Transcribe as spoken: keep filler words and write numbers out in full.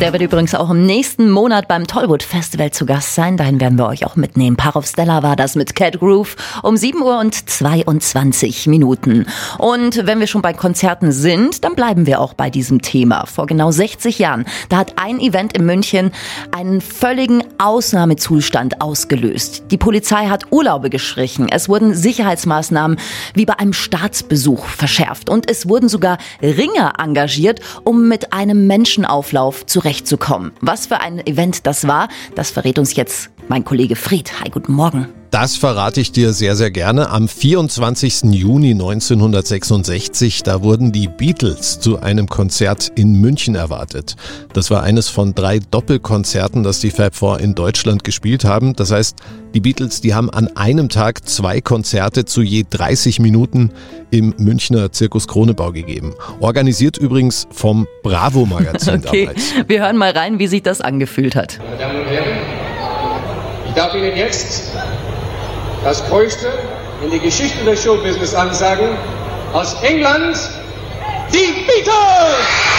Der wird übrigens auch im nächsten Monat beim Tollwood Festival zu Gast sein. Dahin werden wir euch auch mitnehmen. Paar of Stella war das mit Cat Groove um sieben Uhr und zweiundzwanzig Minuten. Und wenn wir schon bei Konzerten sind, dann bleiben wir auch bei diesem Thema. Vor genau sechzig Jahren, da hat ein Event in München einen völligen Ausnahmezustand ausgelöst. Die Polizei hat Urlaube gestrichen. Es wurden Sicherheitsmaßnahmen wie bei einem Staatsbesuch verschärft. Und es wurden sogar Ringer engagiert, um mit einem Menschenauflauf zurechtzukommen. Was für ein Event das war, das verrät uns jetzt mein Kollege Fred. Hi, guten Morgen. Das verrate ich dir sehr, sehr gerne. Am vierundzwanzigsten Juni neunzehnhundertsechsundsechzig, da wurden die Beatles zu einem Konzert in München erwartet. Das war eines von drei Doppelkonzerten, das die Fab Four in Deutschland gespielt haben. Das heißt, die Beatles, die haben an einem Tag zwei Konzerte zu je dreißig Minuten im Münchner Zirkus Kronebau gegeben. Organisiert übrigens vom Bravo-Magazin okay. damals. Wir hören mal rein, wie sich das angefühlt hat. Meine Damen und Herren, ich darf Ihnen jetzt das Größte in die Geschichte des Showbusiness ansagen. Aus England, die Beatles!